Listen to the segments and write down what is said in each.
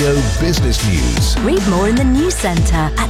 Radio Business News. Read more in the News Centre at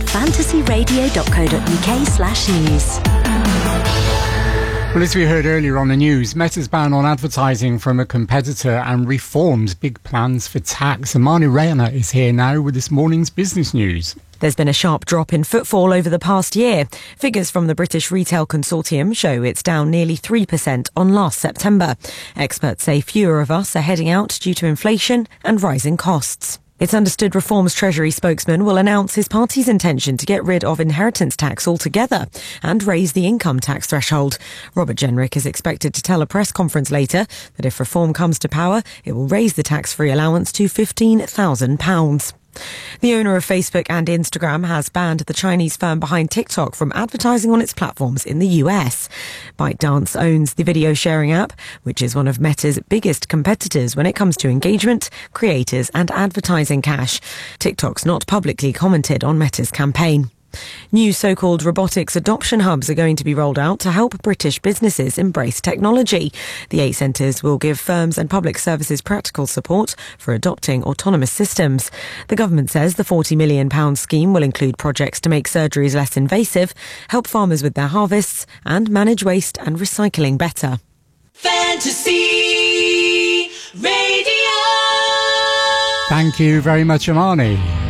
fantasyradio.co.uk/news. Well, as we heard earlier on the news, Meta's ban on advertising from a competitor and reforms big plans for tax. Amani Rayana is here now with this morning's business news. There's been a sharp drop in footfall over the past year. Figures from the British Retail Consortium show it's down nearly 3% on last September. Experts say fewer of us are heading out due to inflation and rising costs. It's understood Reform's Treasury spokesman will announce his party's intention to get rid of inheritance tax altogether and raise the income tax threshold. Robert Jenrick is expected to tell a press conference later that if Reform comes to power, it will raise the tax-free allowance to £15,000. The owner of Facebook and Instagram has banned the Chinese firm behind TikTok from advertising on its platforms in the US. ByteDance owns the video sharing app, which is one of Meta's biggest competitors when it comes to engagement, creators and advertising cash. TikTok's not publicly commented on Meta's campaign. New so-called robotics adoption hubs are going to be rolled out to help British businesses embrace technology. The 8 centres will give firms and public services practical support for adopting autonomous systems. The government says the £40 million scheme will include projects to make surgeries less invasive, help farmers with their harvests and manage waste and recycling better. Fantasy Radio. Thank you very much, Amani.